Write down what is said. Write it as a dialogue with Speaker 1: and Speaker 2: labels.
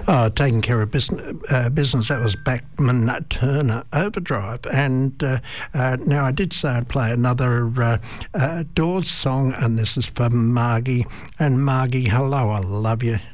Speaker 1: Oh, taking care of business. That was Bachman Turner Overdrive. And now I did say I'd play another Doors song, and this is for Margie. And Margie, hello, I love you.